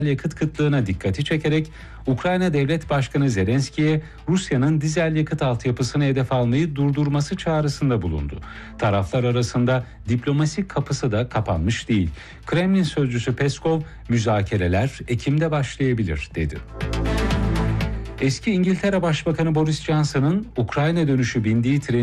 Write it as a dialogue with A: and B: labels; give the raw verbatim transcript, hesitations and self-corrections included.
A: yakıt kıtlığına dikkati çekerek Ukrayna Devlet Başkanı Zelenski'ye Rusya'nın dizel yakıt altyapısını hedef almayı durdurması çağrısında bulundu. Taraflar arasında diplomasi kapısı da kapanmış değil. Kremlin sözcüsü Peskov, müzakereler Ekim'de başlayabilir dedi. Eski İngiltere Başbakanı Boris Johnson'ın Ukrayna dönüşü bindiği treni